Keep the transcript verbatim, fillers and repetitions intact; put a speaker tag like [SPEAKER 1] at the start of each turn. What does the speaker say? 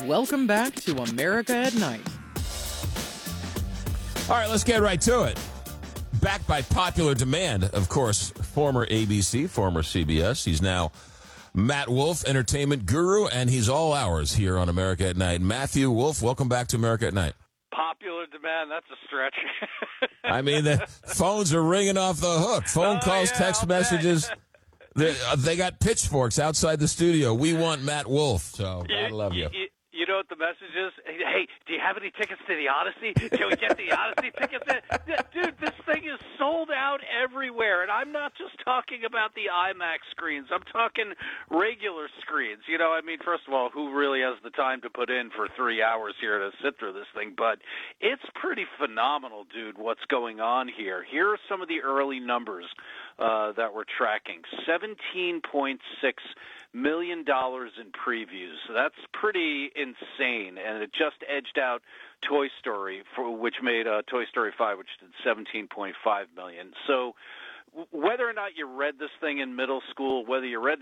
[SPEAKER 1] Welcome back to America at Night.
[SPEAKER 2] All right, let's get right to it. Back by popular demand, of course, former A B C, former C B S. He's now Matt Wolf, entertainment guru, and he's all ours here on America at Night. Matthew Wolf, welcome back to America at Night.
[SPEAKER 3] Popular demand, that's a stretch.
[SPEAKER 2] I mean, the phones are ringing off the hook. Phone
[SPEAKER 3] oh,
[SPEAKER 2] calls,
[SPEAKER 3] yeah,
[SPEAKER 2] text
[SPEAKER 3] I'll
[SPEAKER 2] messages. They, uh, they got pitchforks outside the studio. We want Matt Wolf, so
[SPEAKER 3] you,
[SPEAKER 2] I love you.
[SPEAKER 3] you. You know what the message is? Hey, do you have any tickets to the Odyssey? Can we get the Odyssey tickets? Dude, this thing is sold out everywhere. And I'm not just talking about the IMAX screens. I'm talking regular screens. You know, I mean, first of all, who really has the time to put in for three hours here to sit through this thing? But it's pretty phenomenal, dude, what's going on here. Here are some of the early numbers uh, that we're tracking. seventeen point six million dollars in previews. So that's pretty insane, and it just edged out Toy Story, for which made uh, Toy Story five, which did seventeen point five million dollars. So whether or not you read this thing in middle school, whether you read